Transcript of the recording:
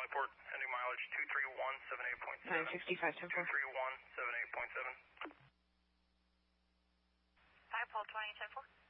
support, ending mileage 23178.7. 965, 10-4. 23178.7. 5 Pole 20, 10-4.